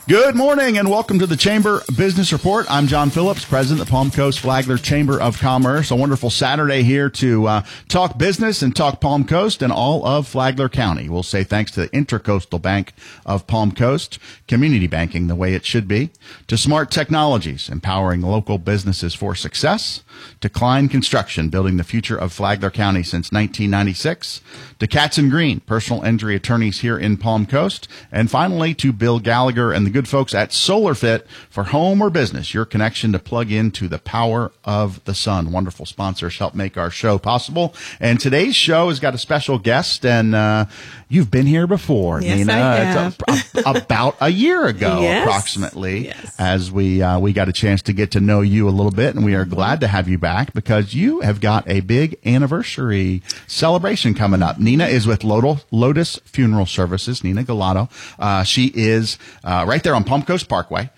Good morning and welcome to the Chamber Business Report. I'm John Phillips, President of the Palm Coast Flagler Chamber of Commerce. A wonderful Saturday here to talk business and talk Palm Coast and all of Flagler County. We'll say thanks to the Intracoastal Bank of Palm Coast, community banking the way it should be, to Smart Technologies, empowering local businesses for success, to Klein Construction, building the future of Flagler County since 1996, to Katz & Green, personal injury attorneys here in Palm Coast, and finally to Bill Gallagher and the good folks at SolarFit for home or business, your connection to plug into the power of the sun. Wonderful sponsors help make our show possible. And today's show has got a special guest, and you've been here before, yes, Nina. I have. It's about a year ago, yes. approximately, yes. as we got a chance to get to know you a little bit, and we are glad to have you back because you have got a big anniversary celebration coming up. Nina is with Lotus Funeral Services, Nina Galato. She is right there on Palm Coast Parkway,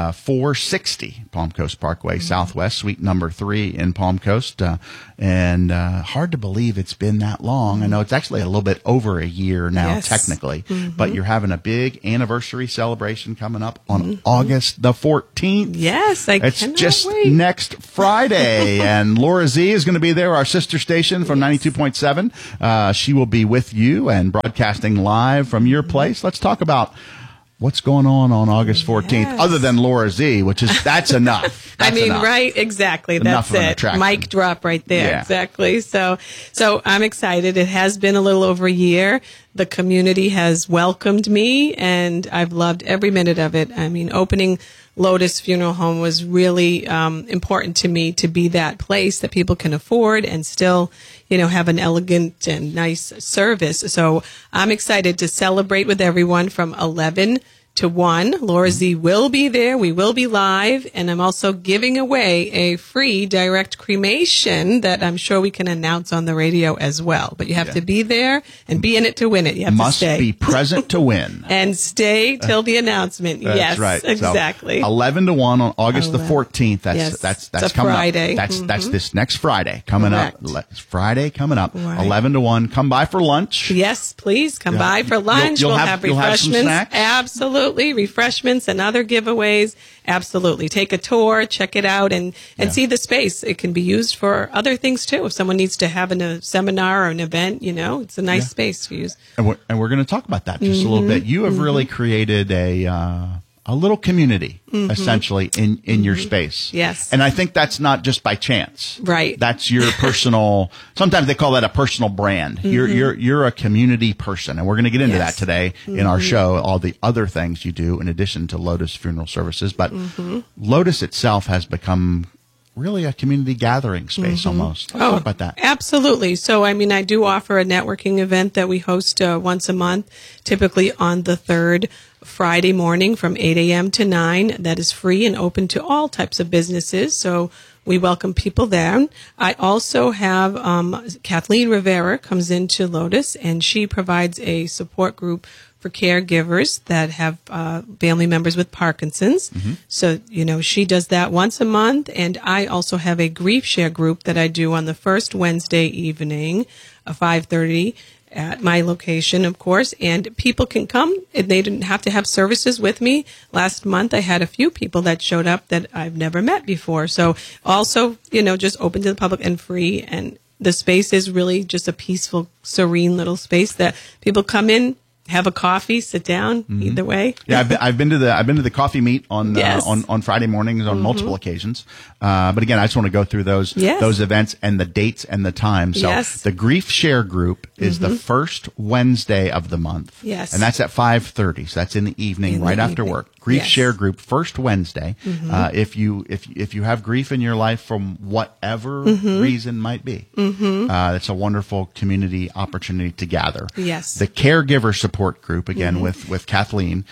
460 Palm Coast Parkway Southwest, suite number 3 in Palm Coast. And hard to believe it's been that long. I know it's actually a little bit over a year now, yes. technically, but you're having a big anniversary celebration coming up on August the 14th. Yes, It's just next Friday. And Laura Z is going to be there, our sister station from 92.7. She will be with you and broadcasting live from your place. Let's talk about what's going on August 14th, Yes. other than Laura Z, which is, that's enough. That's enough. Right, exactly. Enough That's of an it. attraction. Mic drop right there. Yeah. Exactly. So I'm excited. It has been a little over a year. The community has welcomed me, and I've loved every minute of it. I mean, opening Lotus Funeral Home was really important to me, to be that place that people can afford and still, have an elegant and nice service. So I'm excited to celebrate with everyone from 11 to 1. Laura Z will be there. We will be live. And I'm also giving away a free direct cremation that I'm sure we can announce on the radio as well. But you have to be there and be in it to win it. You have Must to stay. be present to win. And stay till the announcement. That's yes, right. exactly. So 11 to 1 on August the 14th. That's Yes. that's It's a coming Friday. up. That's this next Friday coming up. It's Friday coming up. Right. 11 to 1. Come by for lunch. Yes, please come by for lunch. You'll we'll have some refreshments. snacks? Absolutely. Refreshments and other giveaways. Absolutely. Take a tour, check it out, and see the space. It can be used for other things too. If someone needs to have a seminar or an event, it's a nice space to use. And we're going to talk about that just a little bit. You have really created a little community, essentially, in your space. Yes. And I think that's not just by chance. Right. That's your personal, sometimes they call that a personal brand. You're a community person. And we're going to get into that today in our show, all the other things you do in addition to Lotus Funeral Services. But Lotus itself has become really a community gathering space almost. Let's talk about that. Absolutely. So, I do offer a networking event that we host once a month, typically on the third Friday morning from 8 a.m. to 9. That is free and open to all types of businesses. So we welcome people there. I also have Kathleen Rivera comes into Lotus, and she provides a support group for caregivers that have family members with Parkinson's. So, she does that once a month. And I also have a grief share group that I do on the first Wednesday evening, 5:30 at my location, of course. And people can come, and they didn't have to have services with me. Last month, I had a few people that showed up that I've never met before. So also, just open to the public and free. And the space is really just a peaceful, serene little space that people come in, have a coffee, sit down, either way. Yeah, I've been to the coffee meet on Yes. on Friday mornings on multiple occasions. But again, I just want to go through those events and the dates and the times. So the Grief Share group is the first Wednesday of the month. Yes. And that's at 5:30. So that's in the evening, right after work. Grief Share group, first Wednesday. If you have grief in your life from whatever reason might be, it's a wonderful community opportunity to gather. Yes. The caregiver support group, again, with Kathleen,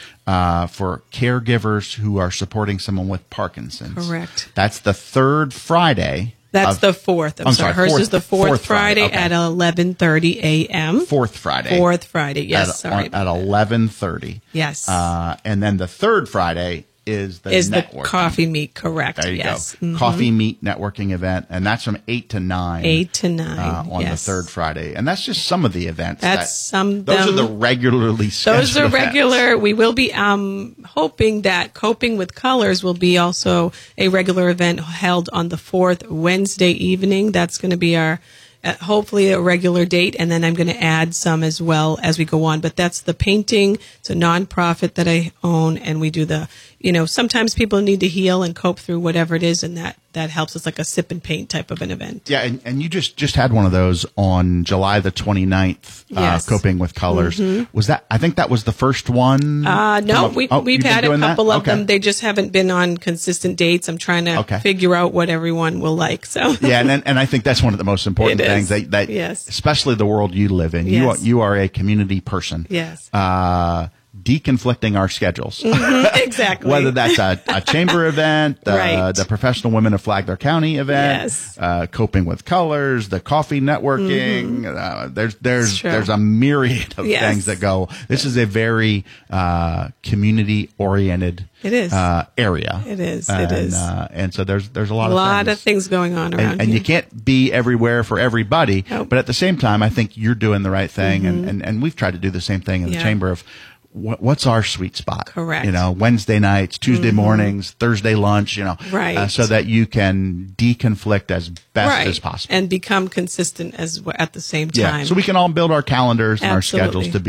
for caregivers who are supporting someone with Parkinson's. Correct. That's the third Friday. That's the fourth. I'm sorry. Hers is the fourth Friday at 11:30 a.m. Fourth Friday. Fourth Friday. Yes. At 11:30. Yes. And then the third Friday is the is the networking. coffee meet, correct? There you yes. go. Coffee Meet networking event, and that's from 8 to 9. 8 to 9 on yes. the third Friday, and that's just some of the events. That's some. Those are the regularly scheduled. Those are events. regular. We will be hoping that Coping with Colors will be also a regular event held on the 4th Wednesday evening. That's going to be our. Hopefully a regular date, and then I'm going to add some as well as we go on. But that's the painting. It's a nonprofit that I own, and we do the, sometimes people need to heal and cope through whatever it is, and that helps. It's like a sip and paint type of an event. Yeah, and you just had one of those on July the 29th, Yes. Coping with Colors. Mhm. Was that, I think that was the first one? No, we've you've had been a doing that? couple of Okay. them. They just haven't been on consistent dates. I'm trying to figure out what everyone will like. So Yeah, and I think that's one of the most important It is. things that Yes. especially the world you live in. Yes. You are a community person. Yes. Deconflicting our schedules. Exactly. Whether that's a chamber event, Right. the Professional Women of Flagler County event, Yes. Coping with Colors, the coffee networking. There's a myriad of Yes. things that go. This is a very community oriented. It is. Area. It is. And, It is. and so there's a a lot of things going on around and here. you can't be everywhere for everybody. But at the same time, I think you're doing the right thing, and we've tried to do the same thing in the Yeah. chamber of what's our sweet spot. Correct. Wednesday nights, Tuesday mornings, Thursday lunch. Right. So that you can deconflict as best right. as possible. and become consistent at the same time. Yeah. So we can all build our calendars and our Absolutely. schedules to be